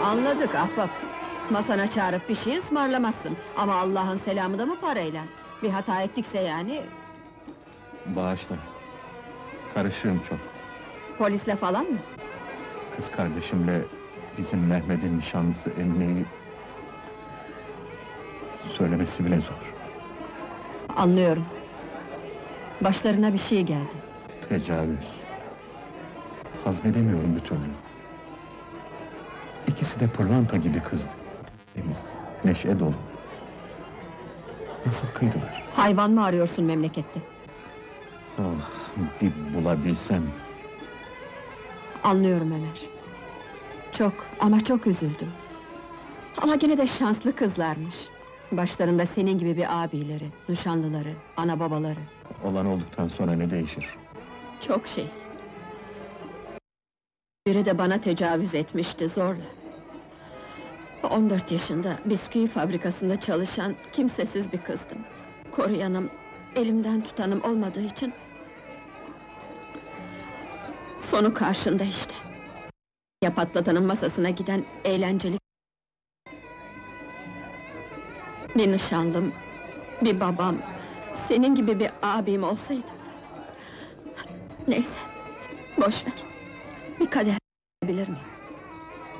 Anladık ahbap. Masana çağırıp bir şey ısmarlamazsın. Ama Allah'ın selamı da mı parayla? Bir hata ettikse yani... Bağışla. Karışığım çok. Polisle falan mı? Kız kardeşimle bizim Mehmet'in nişanlısı Emine'yi... söylemesi bile zor. Anlıyorum. Başlarına bir şey geldi. Tecavüz. Hazmedemiyorum bir türlü. İkisi de pırlanta gibi kızdı. Temiz, neşe dolu. Nasıl kıydılar? Hayvan mı arıyorsun memlekette? Ah, bir bulabilsem. Anlıyorum Ömer. Çok ama çok üzüldüm. Ama gene de şanslı kızlarmış. Başlarında senin gibi bir abileri, nişanlıları, ana babaları. Olan olduktan sonra ne değişir? Çok şey. Biri de bana tecavüz etmişti zorla. 14 yaşında bisküvi fabrikasında çalışan kimsesiz bir kızdım. Koruyanım, elimden tutanım olmadığı için... Sonu karşında işte. Ya patlatanın masasına giden eğlenceli... Bir nişanlım, bir babam, senin gibi bir abim olsaydı... Neyse, boş ver. Bir kadeh bilir miyim?